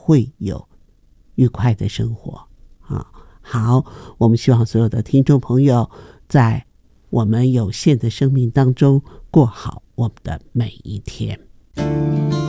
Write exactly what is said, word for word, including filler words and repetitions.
会有愉快的生活啊。好，我们希望所有的听众朋友在我们有限的生命当中过好我们的每一天。